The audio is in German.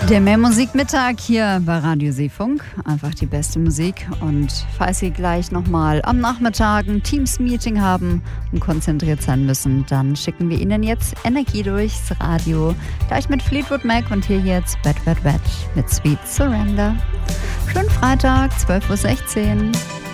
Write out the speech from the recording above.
Der Mehrmusikmittag hier bei Radio Seefunk. Einfach die beste Musik. Und falls Sie gleich nochmal am Nachmittag ein Teams-Meeting haben und konzentriert sein müssen, dann schicken wir Ihnen jetzt Energie durchs Radio. Gleich mit Fleetwood Mac und hier jetzt Bad Bad Bad mit Sweet Surrender. Schönen Freitag, 12:16 Uhr.